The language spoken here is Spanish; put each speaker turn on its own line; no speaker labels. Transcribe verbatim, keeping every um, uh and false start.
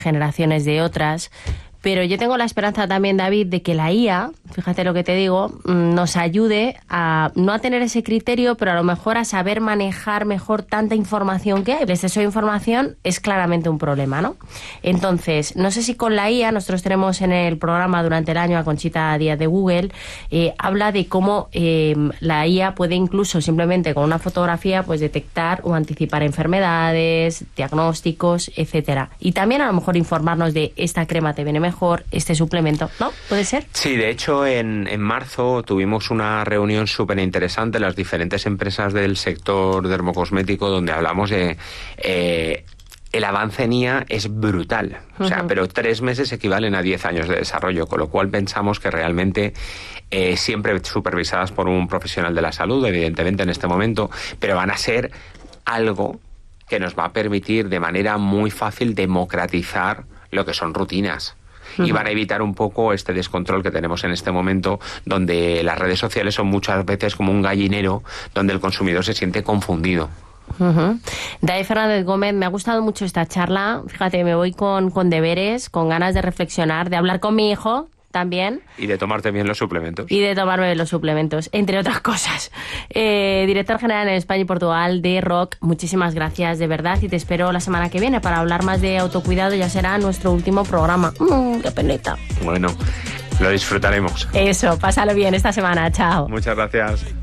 generaciones de otras. Pero yo tengo la esperanza también, David, de que la I A, fíjate lo que te digo, nos ayude a no a tener ese criterio, pero a lo mejor a saber manejar mejor tanta información que hay. El exceso de información es claramente un problema, ¿no? Entonces, no sé si con la I A, nosotros tenemos en el programa durante el año a Conchita Díaz de Google, eh, habla de cómo eh, la I A puede incluso simplemente con una fotografía pues detectar o anticipar enfermedades, diagnósticos, etcétera. Y también a lo mejor informarnos de esta crema te viene mejor. mejor este suplemento, ¿no? ¿Puede ser?
Sí, de hecho en, en marzo tuvimos una reunión súper interesante, las diferentes empresas del sector dermocosmético, donde hablamos de... Eh, el avance en I A es brutal, o sea, uh-huh. pero tres meses equivalen a diez años de desarrollo, con lo cual pensamos que realmente eh, siempre supervisadas por un profesional de la salud, evidentemente en este momento, pero van a ser algo que nos va a permitir de manera muy fácil democratizar lo que son rutinas. Y van a evitar un poco este descontrol que tenemos en este momento, donde las redes sociales son muchas veces como un gallinero donde el consumidor se siente confundido.
Uh-huh. David Fernández Gómez, me ha gustado mucho esta charla. Fíjate, me voy con, con deberes, con ganas de reflexionar, de hablar con mi hijo también.
Y de tomarte bien los suplementos.
Y de tomarme los suplementos, entre otras cosas. Eh, director general en España y Portugal de R O C, muchísimas gracias de verdad y te espero la semana que viene para hablar más de autocuidado. Ya será nuestro último programa. Mm, ¡Qué peneta!
Bueno, lo disfrutaremos.
Eso, pásalo bien esta semana. Chao.
Muchas gracias.